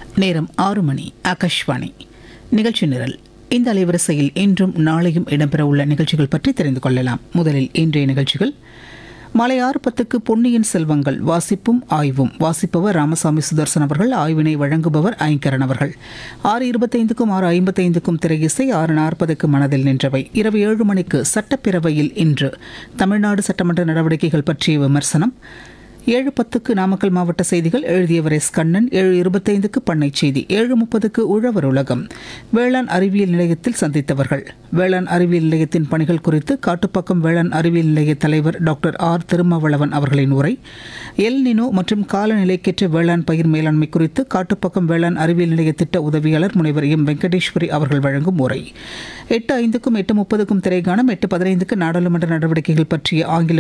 நேரம் 6 மணி. ஆகாஷ்வாணி நிகழ்ச்சி நிரல். இந்த அலைவரிசையில் இன்றும் நாளையும் இடம்பெறவுள்ள நிகழ்ச்சிகள் பற்றி தெரிந்து கொள்ளலாம். முதலில் இன்றைய நிகழ்ச்சிகள். மாலை 6:10க்கு பொன்னியின் செல்வங்கள் வாசிப்பும் ஆய்வும். வாசிப்பவர் ராமசாமி சுதர்சன் அவர்கள். ஆய்வினை வழங்குபவர் ஐங்கரன் அவர்கள். 6:25க்கும் 6:55க்கும் திரையிசை. 6:40க்கு மனதில் நின்றவை. இரவு 7 மணிக்கு சட்டப்பேரவையில் இன்று தமிழ்நாடு சட்டமன்ற நடவடிக்கைகள் பற்றிய விமர்சனம். 7:10க்கு நாமக்கல் மாவட்ட செய்திகள். எழுதியவர் எஸ். கண்ணன். 7:25க்கு பண்ணை செய்தி. 7:30க்கு உழவர் உலகம். வேளாண் அறிவியல் நிலையத்தில் சந்தித்தவர்கள். வேளாண் அறிவியல் நிலையத்தின் பணிகள் குறித்து காட்டுப்பாக்கம் வேளாண் அறிவியல் நிலைய தலைவர் டாக்டர் ஆர். திருமாவளவன் அவர்களின் உரை. எல் நினோ மற்றும் காலநிலைக்கேற்ற வேளாண் பயிர் மேலாண்மை குறித்து காட்டுப்பாக்கம் வேளாண் அறிவியல் நிலைய திட்ட உதவியாளர் முனைவர் எம். வெங்கடேஸ்வரி அவர்கள் வழங்கும் உரை. 8:05க்கும் 8:30க்கும் திரைகாணம். 8:15க்கு நாடாளுமன்ற நடவடிக்கைகள் பற்றிய ஆங்கில